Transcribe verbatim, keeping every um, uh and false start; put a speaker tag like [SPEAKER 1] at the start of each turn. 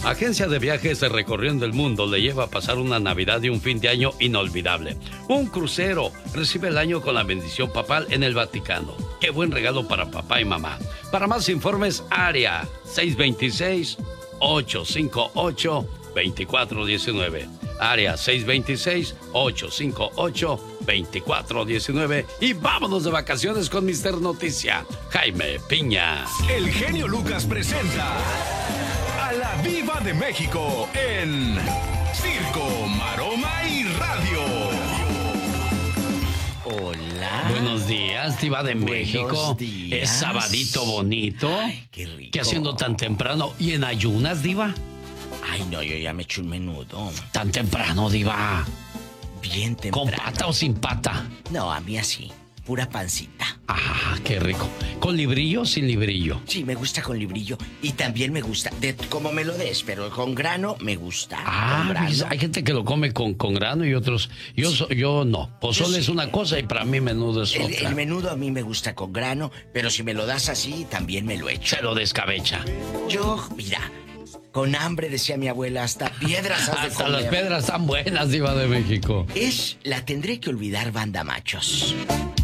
[SPEAKER 1] Agencia de Viajes Recorriendo el Mundo le lleva a pasar una Navidad y un fin de año inolvidable. Un crucero. Recibe el año con la bendición papal en el Vaticano. Qué buen regalo para papá y mamá. Para más informes, área seis dos seis, ocho cinco ocho, dos cuatro uno nueve. Área seis dos seis, ocho cinco ocho, dos cuatro uno nueve. Y vámonos de vacaciones con mister Noticia, Jaime Piña.
[SPEAKER 2] El genio Lucas presenta a la Viva de México en Circo, Maroma y Radio.
[SPEAKER 3] Hola.
[SPEAKER 1] Buenos días, Diva de
[SPEAKER 3] Buenos
[SPEAKER 1] México.
[SPEAKER 3] días.
[SPEAKER 1] Es sabadito bonito.
[SPEAKER 3] Ay, qué rico.
[SPEAKER 1] ¿Qué haciendo tan temprano? ¿Y en ayunas, Diva?
[SPEAKER 3] Ay, no, yo ya me eché un menudo.
[SPEAKER 1] Tan temprano, Diva.
[SPEAKER 3] Bien temprano.
[SPEAKER 1] ¿Con pata o sin pata?
[SPEAKER 3] No, a mí así. Pura pancita.
[SPEAKER 1] Ah, qué rico. ¿Con librillo o sin librillo?
[SPEAKER 3] Sí, me gusta con librillo. Y también me gusta, de como me lo des, pero con grano me gusta.
[SPEAKER 1] Ah,
[SPEAKER 3] con grano.
[SPEAKER 1] pues, hay gente que lo come con, con grano y otros... Yo,
[SPEAKER 3] Sí.
[SPEAKER 1] so- yo no. Pozole
[SPEAKER 3] Yo
[SPEAKER 1] es
[SPEAKER 3] sí.
[SPEAKER 1] una cosa y para mí menudo es
[SPEAKER 3] El,
[SPEAKER 1] otra.
[SPEAKER 3] el menudo a mí me gusta con grano, pero si me lo das así, también me lo echo.
[SPEAKER 1] Se lo descabecha.
[SPEAKER 3] Yo, mira, con hambre, decía mi abuela, hasta piedras has de
[SPEAKER 1] Hasta
[SPEAKER 3] comer.
[SPEAKER 1] las piedras están buenas, Diva de México.
[SPEAKER 3] Es La Tendré que Olvidar, Banda Machos.